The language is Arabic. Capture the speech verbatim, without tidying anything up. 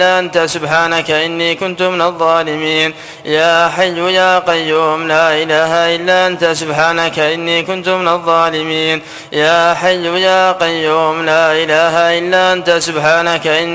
أنت سبحانك إني كنت من الظالمين. يا حي يا قيوم لا إله إلا أنت سبحانك إني كنت من الظالمين. يا حي يا قيوم لا إله إلا أنت سبحانك إني